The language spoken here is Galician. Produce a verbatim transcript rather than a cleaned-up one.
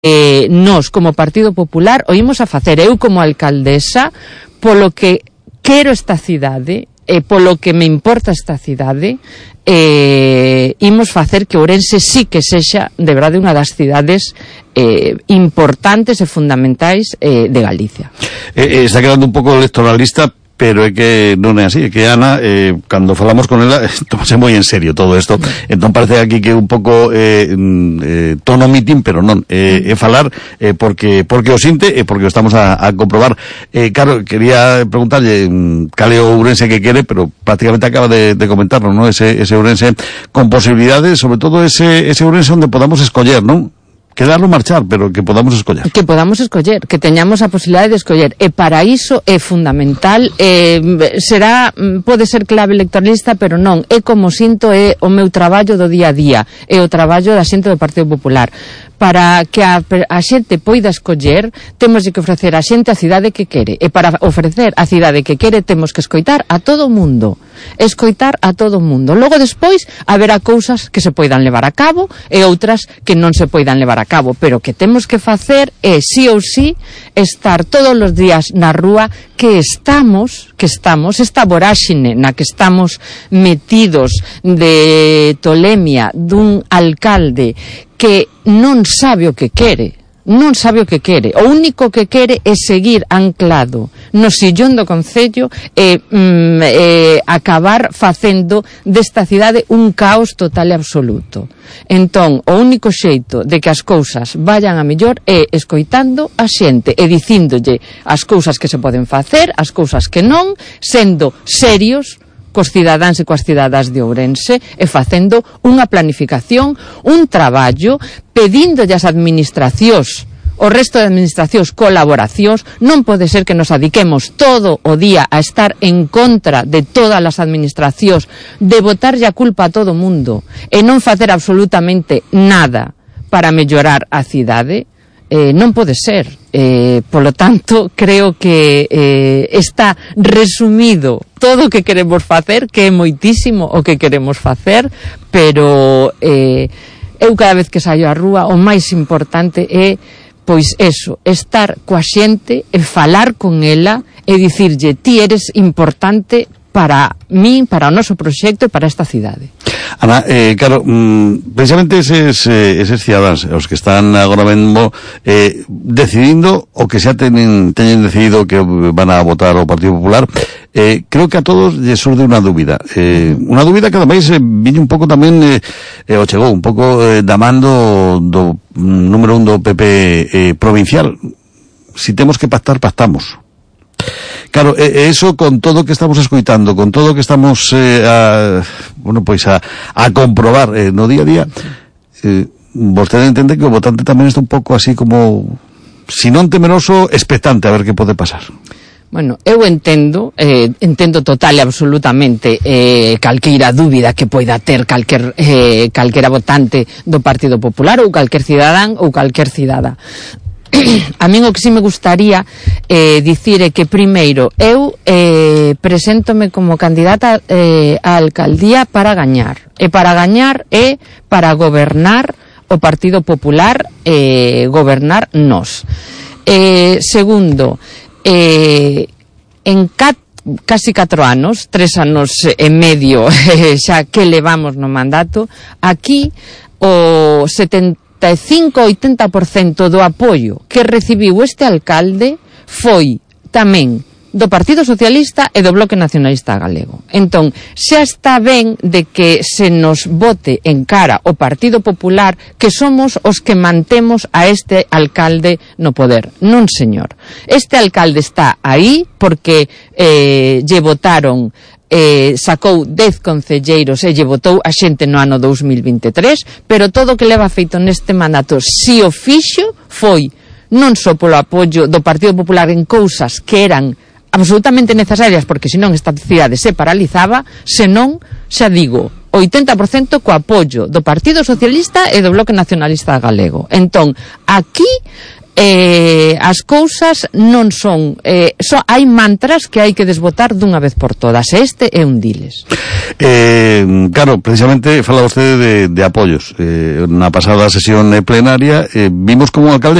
eh, nós, como Partido Popular, o imos a facer. Eu, como alcaldesa, polo que quero esta cidade, e polo que me importa esta cidade, eh, imos facer que Ourense sí que sexa, de verdade, unha das cidades eh, importantes e fundamentais eh, de Galicia. Eh, eh, está quedando un pouco electoralista, pero é que non é así, é que Ana, eh, cando falamos con ela, tomase moi en serio todo isto, entón parece aquí que un pouco eh, eh, tono mitin, pero non, eh, é falar eh, porque porque o sinte e porque o estamos a, a comprobar. Eh, claro, quería preguntarlle cal é o Ourense que quere, pero prácticamente acaba de, de comentarlo, ¿no? Ese, ese Ourense con posibilidades, sobre todo ese, ese Ourense onde podamos escoller, non? Quedarlo marchar, pero que podamos escoller. Que podamos escoller, que teñamos a posibilidade de escoller. E para iso é fundamental, eh, será, pode ser clave electoralista, pero non, é como sinto, é o meu traballo do día a día, é o traballo da xente do Partido Popular. Para que a, a xente poida escoller, temos que ofrecer a xente a cidade que quere. E para ofrecer a cidade que quere, temos que escoitar a todo o mundo. Escoitar a todo o mundo. Logo, despois, haberá cousas que se poidan levar a cabo e outras que non se poidan levar a cabo. Pero que temos que facer é, sí ou sí, estar todos os días na rúa, que estamos, que estamos, esta voráxine na que estamos metidos de tolemia dun alcalde que non sabe o que quere, non sabe o que quere. O único que quere é seguir anclado no sillón do Concello e, mm, e acabar facendo desta cidade un caos total e absoluto. Entón, o único xeito de que as cousas vayan a mellor é escoitando a xente e dicíndolle as cousas que se poden facer, as cousas que non, sendo serios cos cidadáns e coas cidadás de Ourense e facendo unha planificación, un traballo, pedíndolle as administracións, o resto de administracións, colaboracións. Non pode ser que nos adiquemos todo o día a estar en contra de todas as administracións, de botarlle a culpa a todo o mundo e non facer absolutamente nada para mellorar a cidade. Eh, non pode ser. Eh, polo tanto, creo que eh, está resumido todo o que queremos facer, que é moitísimo o que queremos facer, pero eh, eu cada vez que saio á rúa, o máis importante é, pois eso, estar coa xente e falar con ela e dicirlle, ti eres importante para min, para o noso proxecto e para esta cidade. Ana, eh, claro, mm, precisamente eses, eh, eses cidadáns, os que están agora mesmo eh, decidindo o que xa tenen, teñen decidido que van a votar o Partido Popular, eh, creo que a todos lles surde unha dúbida. Eh, unha dúbida que ademais eh, viñe un pouco tamén, eh, eh, o chegou un pouco eh, da man do, do número un do P P eh, provincial. Si temos que pactar, pactamos. Claro, e eso con todo o que estamos escoitando, con todo o que estamos eh, a, bueno, pois a, a comprobar eh, no día a día, eh, vostede entende que o votante tamén está un pouco así como, si non temeroso, expectante a ver que pode pasar. Bueno, eu entendo, eh, entendo total e absolutamente eh, calqueira dúbida que poida ter calquer, eh, calquera votante do Partido Popular ou calquer cidadán ou calquer cidadá. A min o que si me gustaría eh, dicir é que primeiro eu eh, preséntome como candidata eh, á alcaldía para gañar, e para gañar é para gobernar o Partido Popular, eh, gobernar nós. Eh, segundo, eh, en cat casi catro anos, tres anos e medio xa que levamos no mandato, aquí o setenta e cinco a oitenta por cento do apoio que recibiu este alcalde foi tamén do Partido Socialista e do Bloque Nacionalista Galego. Entón, xa está ben de que se nos vote en cara o Partido Popular, que somos os que mantemos a este alcalde no poder. Non, señor. Este alcalde está aí porque eh, lle votaron Eh, sacou dez concelleiros e lle votou a xente no ano dous mil vinte e tres, pero todo o que leva feito neste mandato, si o fixo, foi non só polo apoio do Partido Popular en cousas que eran absolutamente necesarias, porque senón esta cidade se paralizaba, senón, xa digo, oitenta por cento co apoio do Partido Socialista e do Bloque Nacionalista Galego. Entón, aquí eh, as cousas non son eh, so, hai mantras que hai que desbotar dunha vez por todas, este é un diles. Eh, claro, precisamente fala vostede de, de apoios. Eh, na pasada sesión plenaria eh, vimos como un alcalde